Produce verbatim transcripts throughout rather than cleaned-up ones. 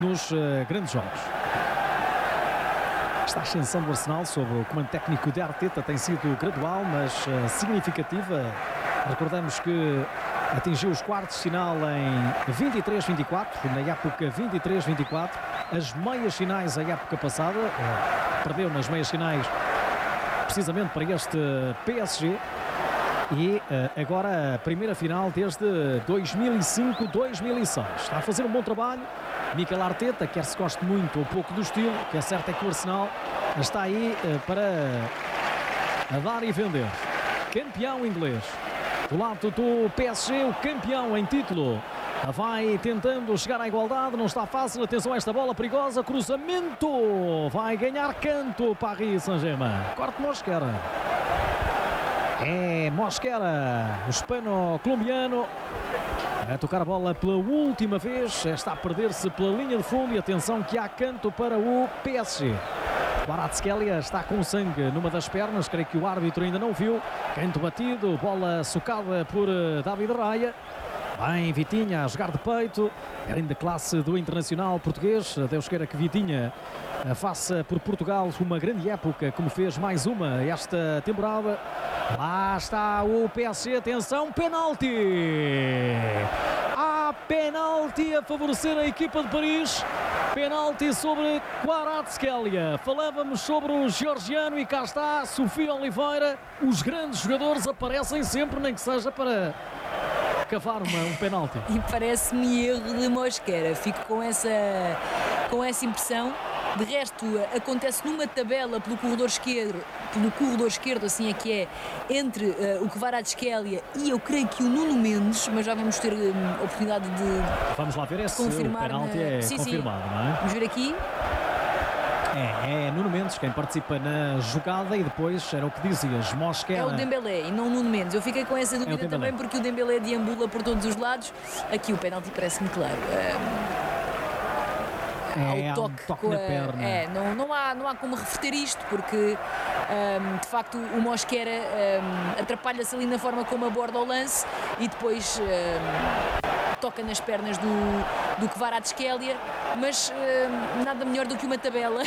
nos uh, grandes jogos. Esta ascensão do Arsenal sob o comando técnico de Arteta tem sido gradual, mas uh, significativa. Recordamos que atingiu os quartos de final em vinte e três vinte e quatro, na época vinte e três vinte e quatro, as meias finais a época passada, uh, perdeu nas meias finais precisamente para este P S G. E uh, agora a primeira final desde dois mil e cinco dois mil e seis. Está a fazer um bom trabalho Mikel Arteta, quer se goste muito ou pouco do estilo, que é certo é que o Arsenal está aí uh, para a dar e vender. Campeão inglês. Do lado do P S G, o campeão em título. Vai tentando chegar à igualdade, não está fácil. Atenção a esta bola perigosa, cruzamento. Vai ganhar canto Paris Saint-Germain. Corte Mosquera. É Mosquera, o hispano-colombiano, a tocar a bola pela última vez. Está a perder-se pela linha de fundo e atenção que há canto para o P S G. Kvaratskhelia está com sangue numa das pernas, creio que o árbitro ainda não viu. Canto batido, bola socada por David Raya. Bem, Vitinha a jogar de peito, grande classe do internacional português. Deus queira que Vitinha faça por Portugal uma grande época, como fez mais uma esta temporada. Lá está o P S G, atenção, penalti! Há penalti a favorecer a equipa de Paris. Penalti sobre Kvaratskhelia. Falávamos sobre o georgiano e cá está Sofia Oliveira. Os grandes jogadores aparecem sempre, nem que seja para cavar uma, um penalti. E parece-me erro de Mosquera. Fico com essa, com essa impressão. De resto, acontece numa tabela pelo corredor esquerdo, pelo corredor esquerdo, assim é que é, entre uh, o Kvaratskhelia e eu creio que o Nuno Mendes, mas já vamos ter um, oportunidade de Vamos lá ver se confirmar o penalti na... é sim, confirmado, sim. não é? Vamos ver aqui. É, é Nuno Mendes quem participa na jogada e depois era o que dizias, Mosquera. É o Dembélé e não o Nuno Mendes. Eu fiquei com essa dúvida é também porque o Dembélé deambula por todos os lados. Aqui o penalti parece-me claro. Um... É, ao toque, um toque com na a, perna. É, não, não, há, não há como reverter isto, porque um, de facto o Mosquera um, atrapalha-se ali na forma como aborda o lance e depois um, toca nas pernas do, do Kvaratskhelia, mas um, nada melhor do que uma tabela.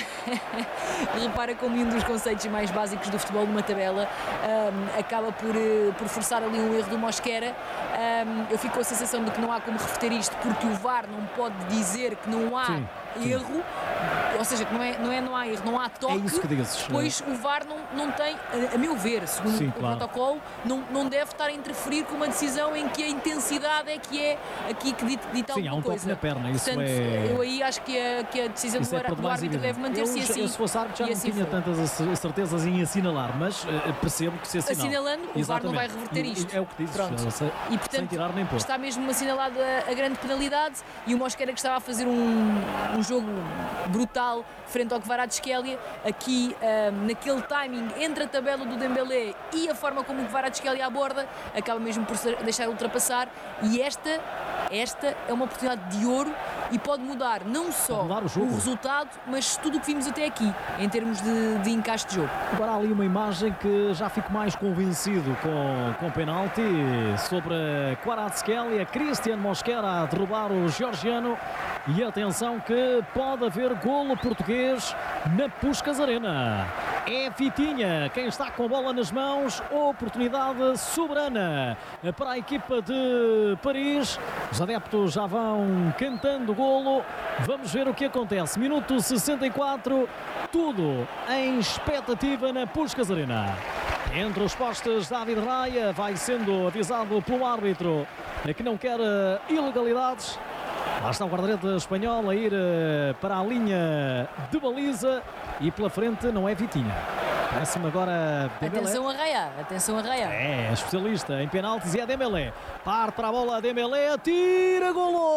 Repara como um dos conceitos mais básicos do futebol, numa tabela, um, acaba por, por forçar ali um erro do Mosquera. Um, eu fico com a sensação de que não há como reverter isto, porque o V A R não pode dizer que não há Sim. erro, ou seja, que não é, não é não há erro, não há toque, é isso que dizes, pois o V A R não, não tem, a, a meu ver, segundo Sim, o claro. protocolo, não, não deve estar a interferir com uma decisão em que a intensidade é que é aqui que dita, dita Sim, alguma há um coisa. toque na perna, isso Portanto, é... eu aí acho que a, que a decisão Isso do, é por do demais árbitro evidente. deve manter-se eu, assim. Eu, se fosse árbitro já e não assim tinha foi. tantas certezas em assinalar, mas uh, percebo que se assinala. Assinalando, o V A R não vai reverter E- isto. É o que dizes, Pronto. se, E portanto, sem tirar nem pôr. está mesmo assinalada a, a grande penalidade e o Mosquera, que estava a fazer um, um jogo brutal frente ao Kvaratskhelia, aqui um, naquele timing entre a tabela do Dembélé e a forma como o Kvaratskhelia aborda, acaba mesmo por se deixar ultrapassar, e esta, esta é uma oportunidade de ouro e pode mudar não só Pode mudar o jogo. resultado, mas tudo o que vimos até aqui em termos de, de encaixe de jogo. Agora há ali uma imagem que já fico mais convencido com, com penalti sobre Kvaratskhelia, Cristian Mosquera a derrubar o georgiano, e atenção que pode haver golo português na Puskás Arena. É Vitinha quem está com a bola nas mãos, oportunidade soberana para a equipa de Paris. Os adeptos já vão cantando o golo, vamos ver o que acontece. Minuto sessenta e quatro, tudo em expectativa na Puskás Arena. Entre os postes, David Raya vai sendo avisado pelo árbitro que não quer ilegalidades. Lá está o guarda-redes espanhol a ir uh, para a linha de baliza e pela frente não é Vitinha. Parece-me agora Dembélé. Atenção a Raya, atenção a Raya. É, especialista em penaltis e é Dembélé. Parte para a bola, Dembélé, tira,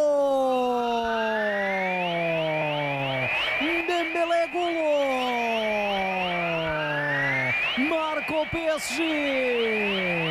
golo! Dembélé, golo! Marca o P S G!